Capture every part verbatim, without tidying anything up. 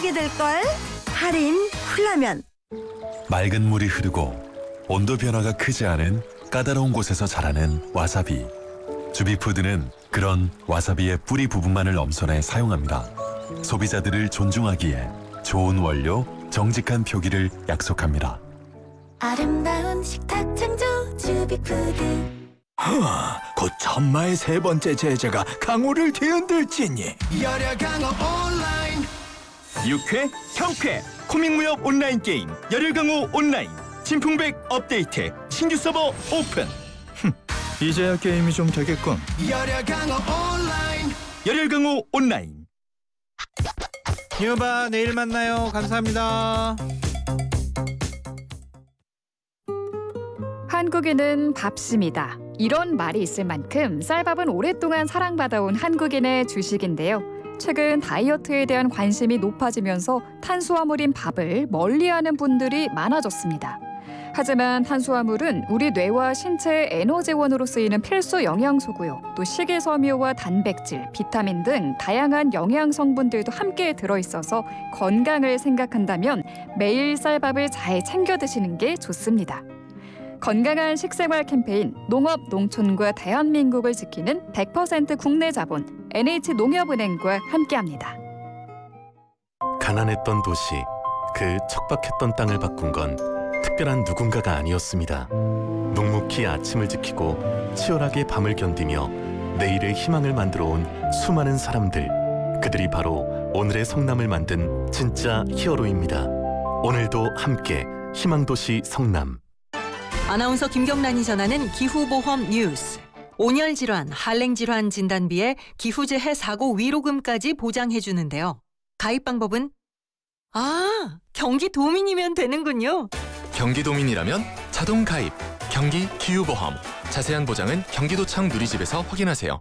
사게 될걸? 할인 훌라면. 맑은 물이 흐르고 온도 변화가 크지 않은 까다로운 곳에서 자라는 와사비. 주비푸드는 그런 와사비의 뿌리 부분만을 엄선해 사용합니다. 소비자들을 존중하기에 좋은 원료, 정직한 표기를 약속합니다. 아름다운 식탁 창조 주비푸드. 하, 곧 천마의 세 번째 제자가 강호를 뒤흔들지니. 열혈강호 온라인. 육회, 형회, 코믹무협 온라인 게임 열혈강호 온라인 진풍백 업데이트 신규 서버 오픈. 흠, 이제야 게임이 좀 되겠군. 열혈강호 온라인. 열혈강호 온라인. 유바 내일 만나요. 감사합니다. 한국인은 밥심이다. 이런 말이 있을 만큼 쌀밥은 오랫동안 사랑받아온 한국인의 주식인데요. 최근 다이어트에 대한 관심이 높아지면서 탄수화물인 밥을 멀리하는 분들이 많아졌습니다. 하지만 탄수화물은 우리 뇌와 신체의 에너지원으로 쓰이는 필수 영양소고요. 또 식이섬유와 단백질, 비타민 등 다양한 영양 성분들도 함께 들어있어서 건강을 생각한다면 매일 쌀밥을 잘 챙겨 드시는 게 좋습니다. 건강한 식생활 캠페인 농업 농촌과 대한민국을 지키는 백 퍼센트 국내 자본 엔에이치농협은행과 함께합니다. 가난했던 도시, 그 척박했던 땅을 바꾼 건 특별한 누군가가 아니었습니다. 묵묵히 아침을 지키고 치열하게 밤을 견디며 내일의 희망을 만들어 온 수많은 사람들. 그들이 바로 오늘의 성남을 만든 진짜 히어로입니다. 오늘도 함께 희망도시 성남. 아나운서 김경란이 전하는 기후보험 뉴스. 온열질환, 한랭질환 진단비에 기후재해 사고 위로금까지 보장해주는데요. 가입 방법은? 아, 경기도민이면 되는군요. 경기도민이라면 자동 가입, 경기 기후보험. 자세한 보장은 경기도청 누리집에서 확인하세요.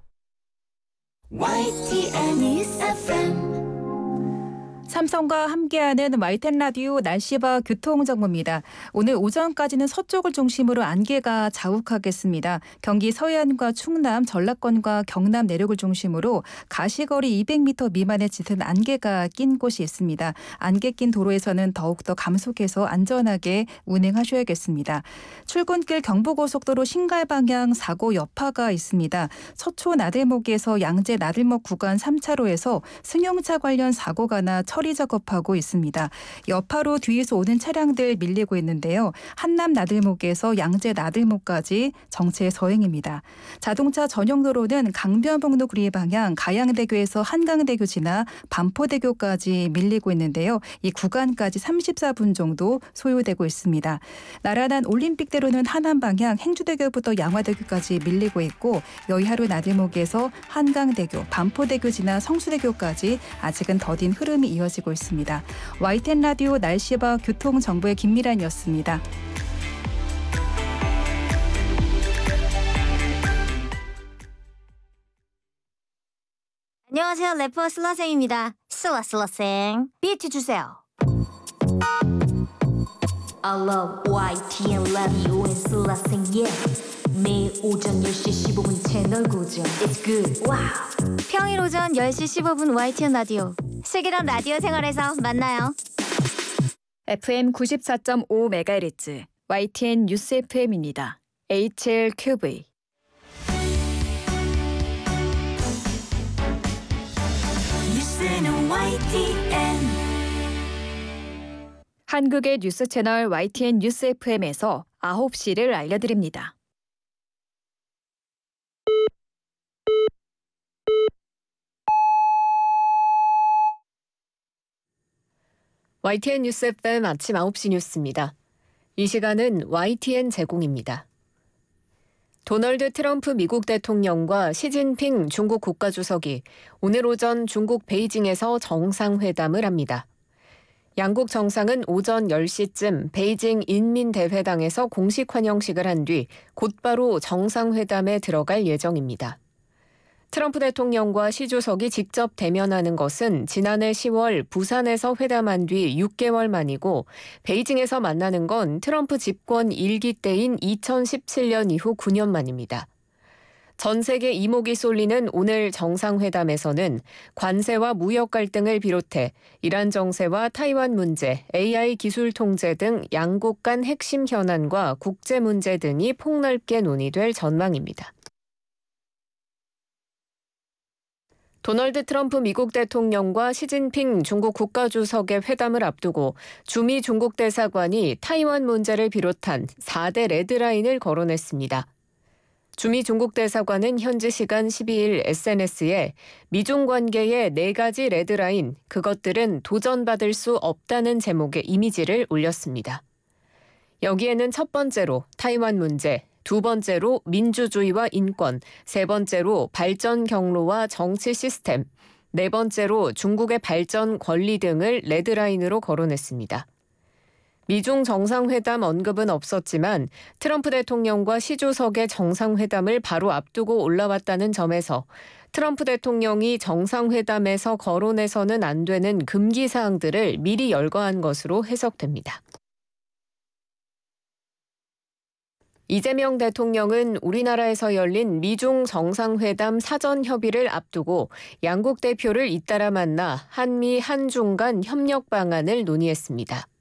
와이티엔 News 에프엠. 삼성과 함께하는 와이텐 라디오 날씨와 교통정보입니다. 오늘 오전까지는 서쪽을 중심으로 안개가 자욱하겠습니다. 경기 서해안과 충남, 전라권과 경남 내륙을 중심으로 가시거리 이백 미터 미만의 짙은 안개가 낀 곳이 있습니다. 안개 낀 도로에서는 더욱더 감속해서 안전하게 운행하셔야겠습니다. 출근길 경부고속도로 신갈 방향 사고 여파가 있습니다. 서초 나들목에서 양재 나들목 구간 삼 차로에서 승용차 관련 사고가 나 처리 작업하고 있습니다. 여파로 뒤에서 오는 차량들 밀리고 있는데요. 한남 나들목에서 양재 나들목까지 정체 서행입니다. 자동차 전용 도로는 강변북로 구리 방향 가양대교에서 한강대교 지나 반포대교까지 밀리고 있는데요. 이 구간까지 삼십사 분 정도 소요되고 있습니다. 나란한 올림픽대로는 하남 방향 행주대교부터 양화대교까지 밀리고 있고 여의하루 나들목에서 한강대교, 반포대교 지나 성수대교까지 아직은 더딘 흐름이 이어지고 있습니다. 와이텐 라디오 날씨와 교통정보의 김미란이었습니다. 안녕하세요. 래퍼 슬라생입니다. 슬라슬라생 비트 주세요. I love 와이티엔 라디오인 슬라생 yeah. 매일 오전 열 시 십오 분 채널 고정. It's good. wow. 평일 오전 열 시 십오 분 와이티엔 라디오. 슬기로운 라디오 생활에서 만나요. 에프엠 구십사 점 오 메가헤르츠 와이티엔 뉴스 에프엠입니다. 에이치엘큐브이. 뉴스는 와이티엔. 한국의 뉴스 채널 와이티엔 뉴스 에프엠에서 아홉 시를 알려드립니다. 와이티엔 뉴스 에프엠 아침 아홉 시 뉴스입니다. 이 시간은 와이티엔 제공입니다. 도널드 트럼프 미국 대통령과 시진핑 중국 국가주석이 오늘 오전 중국 베이징에서 정상회담을 합니다. 양국 정상은 오전 열 시쯤 베이징 인민대회당에서 공식 환영식을 한 뒤 곧바로 정상회담에 들어갈 예정입니다. 트럼프 대통령과 시 주석이 직접 대면하는 것은 지난해 시월 부산에서 회담한 뒤 육 개월 만이고 베이징에서 만나는 건 트럼프 집권 일 기 때인 이천십칠 년 이후 구 년 만입니다. 전 세계 이목이 쏠리는 오늘 정상회담에서는 관세와 무역 갈등을 비롯해 이란 정세와 타이완 문제, 에이아이 기술 통제 등 양국 간 핵심 현안과 국제 문제 등이 폭넓게 논의될 전망입니다. 도널드 트럼프 미국 대통령과 시진핑 중국 국가주석의 회담을 앞두고 주미 중국 대사관이 타이완 문제를 비롯한 사 대 레드라인을 거론했습니다. 주미 중국 대사관은 현지 시간 십이일 에스엔에스에 미중 관계의 네 가지 레드라인, 그것들은 도전받을 수 없다는 제목의 이미지를 올렸습니다. 여기에는 첫 번째로 타이완 문제, 두 번째로 민주주의와 인권, 세 번째로 발전 경로와 정치 시스템, 네 번째로 중국의 발전 권리 등을 레드라인으로 거론했습니다. 미중 정상회담 언급은 없었지만 트럼프 대통령과 시 주석의 정상회담을 바로 앞두고 올라왔다는 점에서 트럼프 대통령이 정상회담에서 거론해서는 안 되는 금기 사항들을 미리 열거한 것으로 해석됩니다. 이재명 대통령은 우리나라에서 열린 미중 정상회담 사전 협의를 앞두고 양국 대표를 잇따라 만나 한미 한중 간 협력 방안을 논의했습니다.